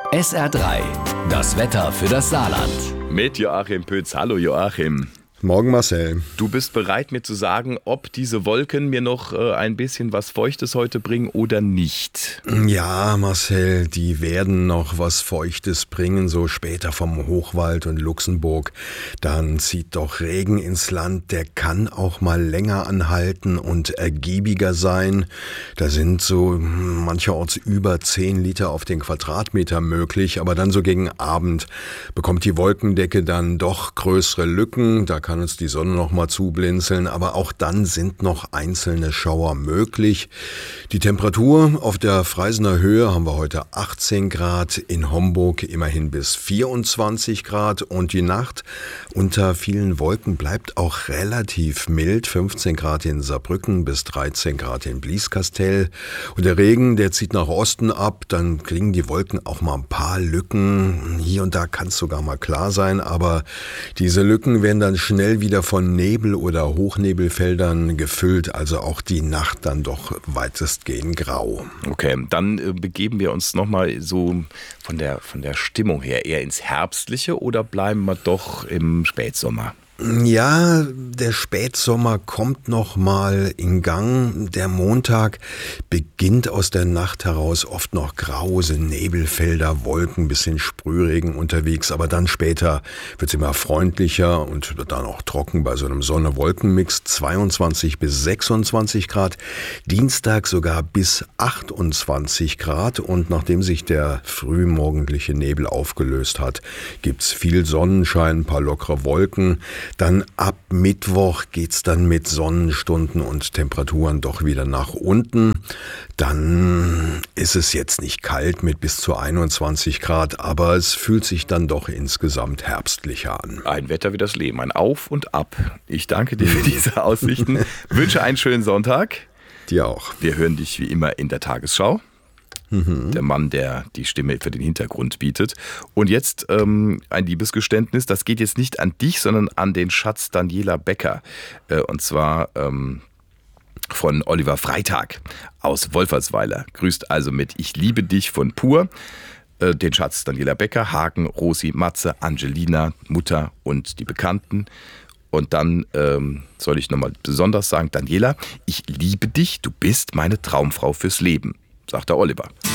SR3, das Wetter für das Saarland. Mit Joachim Pütz. Hallo Joachim. Morgen Marcel. Du bist bereit, mir zu sagen, ob diese Wolken mir noch ein bisschen was Feuchtes heute bringen oder nicht? Ja, Marcel, die werden noch was Feuchtes bringen, so später vom Hochwald und Luxemburg. Dann zieht doch Regen ins Land, der kann auch mal länger anhalten und ergiebiger sein. Da sind so mancherorts über 10 Liter auf den Quadratmeter möglich, aber dann so gegen Abend bekommt die Wolkendecke dann doch größere Lücken. Da kann uns die Sonne noch mal zublinzeln, aber auch dann sind noch einzelne Schauer möglich. Die Temperatur auf der Freisener Höhe haben wir heute 18 Grad, in Homburg immerhin bis 24 Grad und die Nacht unter vielen Wolken bleibt auch relativ mild, 15 Grad in Saarbrücken bis 13 Grad in Blieskastel. Und der Regen, der zieht nach Osten ab, dann kriegen die Wolken auch mal ein paar Lücken. Hier und da kann es sogar mal klar sein, aber diese Lücken werden dann schnell wieder von Nebel- oder Hochnebelfeldern gefüllt, also auch die Nacht dann doch weitestgehend grau. Okay, dann begeben wir uns nochmal so von der Stimmung her eher ins Herbstliche oder bleiben wir doch im Spätsommer? Ja, der Spätsommer kommt noch mal in Gang. Der Montag beginnt aus der Nacht heraus oft noch grause Nebelfelder, Wolken, bisschen Sprühregen unterwegs, aber dann später wird es immer freundlicher und wird dann auch trocken bei so einem Sonne-Wolken-Mix, 22 bis 26 Grad, Dienstag sogar bis 28 Grad und nachdem sich der frühmorgendliche Nebel aufgelöst hat, gibt's viel Sonnenschein, ein paar lockere Wolken. Dann ab Mittwoch geht's dann mit Sonnenstunden und Temperaturen doch wieder nach unten. Dann ist es jetzt nicht kalt mit bis zu 21 Grad, aber es fühlt sich dann doch insgesamt herbstlicher an. Ein Wetter wie das Leben, ein Auf und Ab. Ich danke dir für diese Aussichten. Wünsche einen schönen Sonntag. Dir auch. Wir hören dich wie immer in der Tagesschau. Der Mann, der die Stimme für den Hintergrund bietet. Und jetzt ein Liebesgeständnis, das geht jetzt nicht an dich, sondern an den Schatz Daniela Becker. Und zwar von Oliver Freitag aus Wolfertsweiler. Grüßt also mit Ich liebe dich von Pur. Den Schatz Daniela Becker, Hagen, Rosi, Matze, Angelina, Mutter und die Bekannten. Und dann soll ich nochmal besonders sagen, Daniela, ich liebe dich, du bist meine Traumfrau fürs Leben, sagt der Oliver.